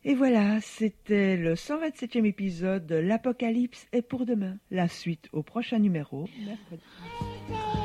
Et voilà, c'était le 127e épisode de L'Apocalypse est pour demain. La suite au prochain numéro, mercredi.